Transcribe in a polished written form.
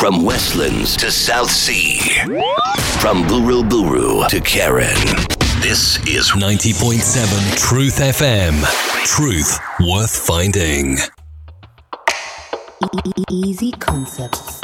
From Westlands to South Sea. From Buru Buru to Karen. This is 90.7 Truth FM. Truth worth finding. Easy Concepts.